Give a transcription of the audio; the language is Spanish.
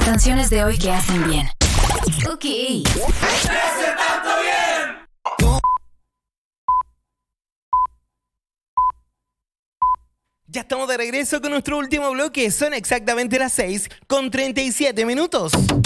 Canciones de hoy que hacen bien. Ok. Ya estamos de regreso con nuestro último bloque. Son exactamente las 6:37.